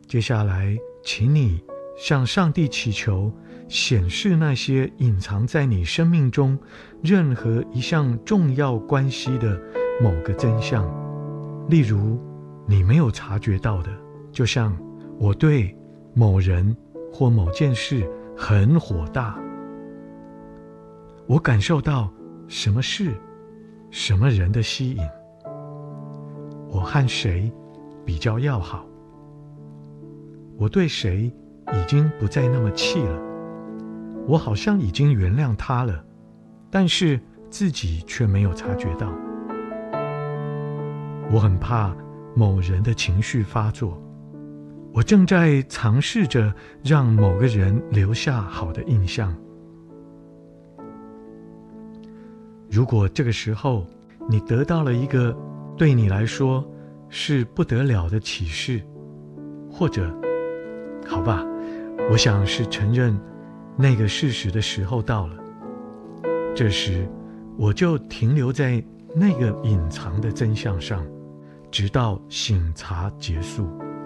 接下来，请你向上帝祈求，显示那些隐藏在你生命中任何一项重要关系的某个真相。例如，你没有察觉到的，就像我对某人或某件事很火大，我感受到什么事、什么人的吸引，我和谁比较要好，我对谁已经不再那么气了，我好像已经原谅他了，但是自己却没有察觉到。我很怕某人的情绪发作，我正在尝试着让某个人留下好的印象。如果这个时候你得到了一个对你来说是不得了的启示，或者好吧，我想是承认那个事实的时候到了，这时我就停留在那个隐藏的真相上，直到省察结束。